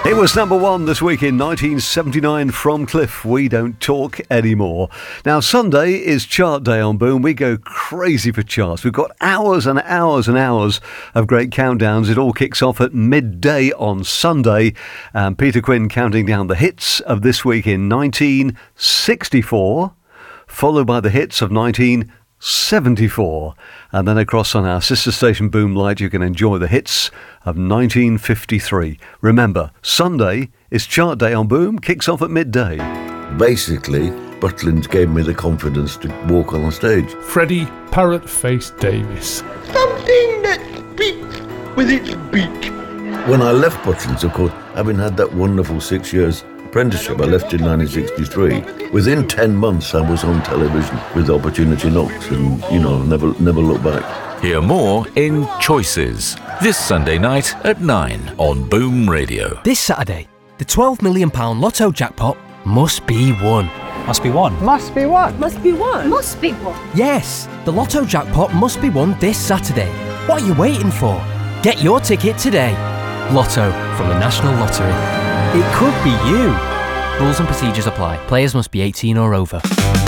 It was number one this week in 1979 from Cliff, We Don't Talk Anymore. Now, Sunday is chart day on Boom. We go crazy for charts. We've got hours and hours and hours of great countdowns. It all kicks off at midday on Sunday. Peter Quinn counting down the hits of this week in 1964, followed by the hits of 1974. And then across on our sister station Boom Light, you can enjoy the hits of 1953. Remember, Sunday is chart day on Boom, kicks off at midday. Basically, Butlins gave me the confidence to walk on stage. Freddie Parrot-Face Davis. Something that speaks with its beak. When I left Butlins, of course, having had that wonderful 6 years apprenticeship, I left in 1963. Within 10 months, I was on television with Opportunity Knocks and, never looked back. Hear more in Choices, this Sunday night at 9 on Boom Radio. This Saturday, the £12 million Lotto jackpot must be won. Must be won. Must be won. Must be won. Must be won. Yes, the Lotto jackpot must be won this Saturday. What are you waiting for? Get your ticket today. Lotto from the National Lottery. It could be you. Rules and procedures apply. Players must be 18 or over.